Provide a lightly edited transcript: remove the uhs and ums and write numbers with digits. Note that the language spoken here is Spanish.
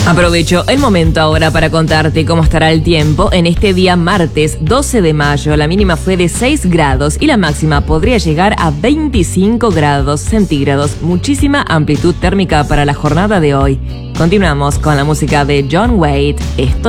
Aprovecho el momento ahora para contarte cómo estará el tiempo en este día martes 12 de mayo. La mínima fue de 6 grados y la máxima podría llegar a 25 grados centígrados. Muchísima amplitud térmica para la jornada de hoy. Continuamos con la música de John Waite. Esto